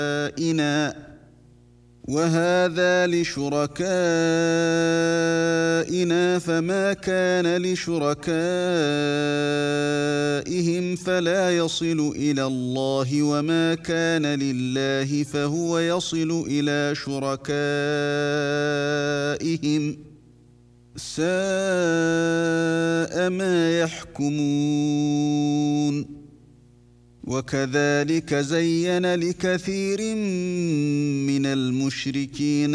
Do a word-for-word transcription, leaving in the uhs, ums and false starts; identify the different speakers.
Speaker 1: وهذا لشركائنا فما كان لشركائهم فلا يصل إلى الله وما كان لله فهو يصل إلى شركائهم ساء ما يحكمون. وكذلك زين لكثير من المشركين